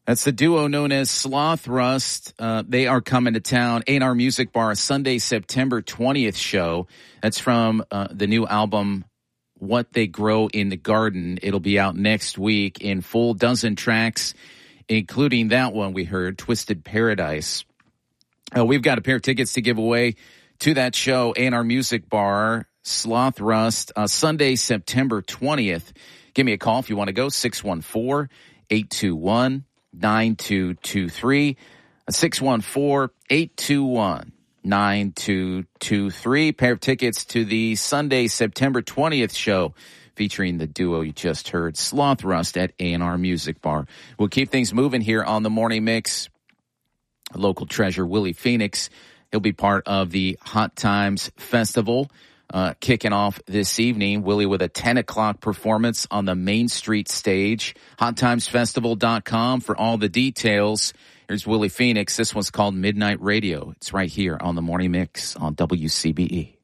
That's the duo known as Sloth Rust. They are coming to town. A&R Music Bar, Sunday, September 20th show. That's from the new album, What They Grow in the Garden. It'll be out next week in full, dozen tracks, including that one we heard, Twisted Paradise. We've got a pair of tickets to give away to that show, A&R Music Bar, Sloth Rust, Sunday, September 20th. Give me a call if you want to go, 614-821-9223, 614-821-9223. Pair of tickets to the Sunday, September 20th show featuring the duo you just heard, Sloth Rust at A&R Music Bar. We'll keep things moving here on the Morning Mix. Local treasure, Willie Phoenix. He'll be part of the Hot Times Festival kicking off this evening. Willie with a 10 o'clock performance on the Main Street stage. HotTimesFestival.com for all the details. Here's Willie Phoenix. This one's called Midnight Radio. It's right here on the Morning Mix on WCBE.